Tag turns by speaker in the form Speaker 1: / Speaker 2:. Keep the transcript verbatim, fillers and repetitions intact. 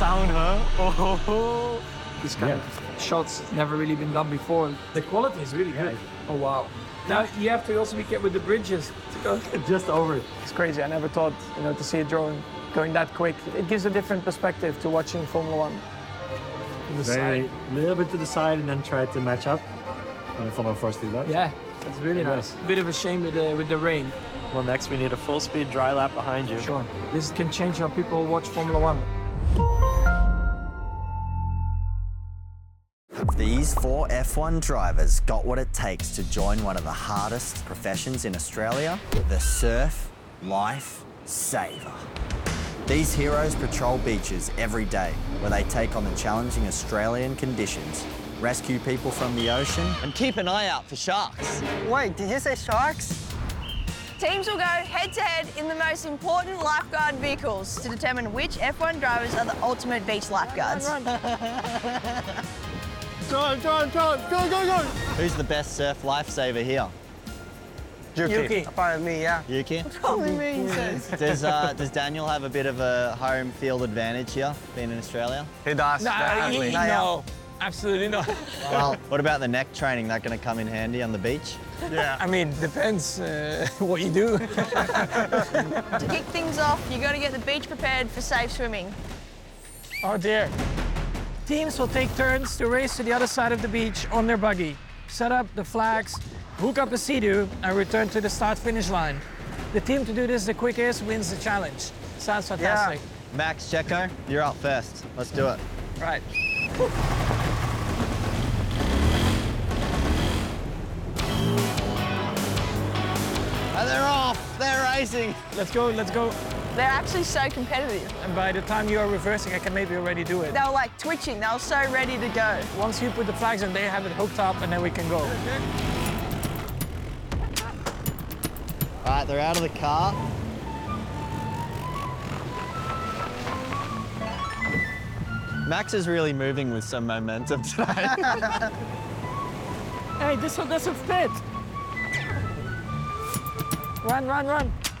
Speaker 1: sound, huh? Oh,
Speaker 2: These kind
Speaker 3: Yeah.
Speaker 2: of shots never really been done before. The quality is really good. Oh wow! Now you have to also be careful with the bridges to go.
Speaker 3: Just over it.
Speaker 1: it's crazy. I never thought, you know, to see a drone going that quick. It gives a different perspective to watching Formula One.
Speaker 2: To the
Speaker 3: Very
Speaker 2: side.
Speaker 3: little bit to the side and then try to match up. And Formula Force do that.
Speaker 2: Yeah, that's really nice. Bit of a shame with the with the rain.
Speaker 4: Well, next we need a full-speed dry lap behind you.
Speaker 2: Sure. This can change how people watch Formula One.
Speaker 5: These four F one drivers got what it takes to join one of the hardest professions in Australia, the Surf Life Saver. These heroes patrol beaches every day where they take on the challenging Australian conditions, rescue people from the ocean, and keep an eye out for sharks.
Speaker 6: Wait, did you say sharks?
Speaker 7: Teams will go head-to-head in the most important lifeguard vehicles to determine which F one drivers are the ultimate beach lifeguards.
Speaker 1: John, John, John, go, go, go!
Speaker 5: Who's the best surf lifesaver here?
Speaker 6: Yuki. Part of me, yeah.
Speaker 5: Yuki?
Speaker 7: Probably me, he says.
Speaker 5: Does, uh, does Daniel have a bit of a home field advantage here, being in Australia?
Speaker 6: He does.
Speaker 1: Nah, no, absolutely not.
Speaker 5: Well, what about the neck training? That going to come in handy on the beach?
Speaker 1: Yeah. I mean, depends uh, what you do.
Speaker 7: To kick things off, you got to get the beach prepared for safe swimming.
Speaker 1: Oh dear. Teams will take turns to race to the other side of the beach on their buggy, set up the flags, hook up a Sea-Doo, and return to the start-finish line. The team to do this the quickest wins the challenge. Sounds fantastic.
Speaker 5: Max, Checo, you're up first. Let's do it.
Speaker 1: Right.
Speaker 5: And they're off. They're racing.
Speaker 1: Let's go, let's go.
Speaker 7: They're actually so competitive.
Speaker 1: And by the time you are reversing, I can maybe already do it.
Speaker 7: They were like twitching. They were so ready to go.
Speaker 1: Once you put the flags in, they have it hooked up, and then we can go.
Speaker 5: All right, they're out of the car. Max is really moving with some momentum today.
Speaker 1: Hey, this one doesn't fit. Run, run, run.